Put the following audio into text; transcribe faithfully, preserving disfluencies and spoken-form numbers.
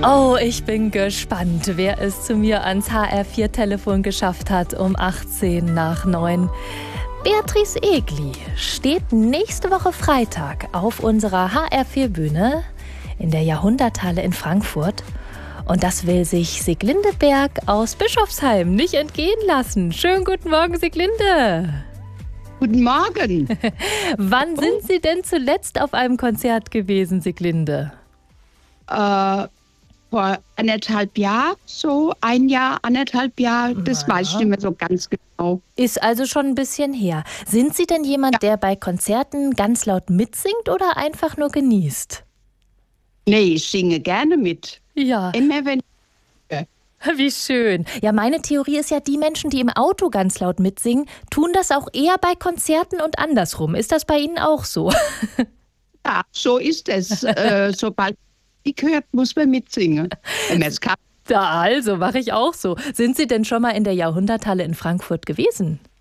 Oh, ich bin gespannt, wer es zu mir ans H R vier Telefon geschafft hat um achtzehn nach neun. Beatrice Egli steht nächste Woche Freitag auf unserer H R vier Bühne in der Jahrhunderthalle in Frankfurt. Und das will sich Sieglinde Berg aus Bischofsheim nicht entgehen lassen. Schönen guten Morgen, Sieglinde. Guten Morgen. Wann sind Sie denn zuletzt auf einem Konzert gewesen, Sieglinde? Äh, vor anderthalb Jahren, so ein Jahr, anderthalb Jahre, das Ja. weiß ich nicht mehr so ganz genau. Ist also schon ein bisschen her. Sind Sie denn jemand, Ja. der bei Konzerten ganz laut mitsingt oder einfach nur genießt? Nee, ich singe gerne mit. Ja, Immer wenn wie schön. Ja, meine Theorie ist ja, die Menschen, die im Auto ganz laut mitsingen, tun das auch eher bei Konzerten und andersrum. Ist das bei Ihnen auch so? ja, so ist es. äh, sobald Musik hört, muss man mitsingen. Wenn man es kann. Da also, mache ich auch so. Sind Sie denn schon mal in der Jahrhunderthalle in Frankfurt gewesen?